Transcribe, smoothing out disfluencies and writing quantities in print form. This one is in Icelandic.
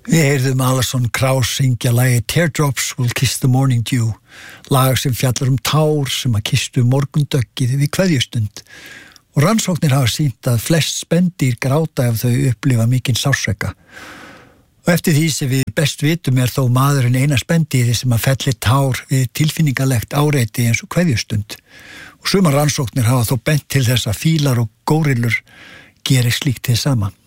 Við heyrðum Alison Krauss syngja lagið Teardrops Will Kiss the Morning Dew, lag sem fjallar tár sem að kistu morgundöggið við kveðjustund. Og rannsóknir hafa sýnt að flest spendýr gráta ef þau upplifa mikinn sársauka. Og eftir því sem við best vitum þó maðurinn eina spendýri sem að fellir tár við tilfinningalegt áreiti eins og kveðjustund. Og sumar rannsóknir hafa þó bent til þess að fílar og górillur geri slíkt hið sama.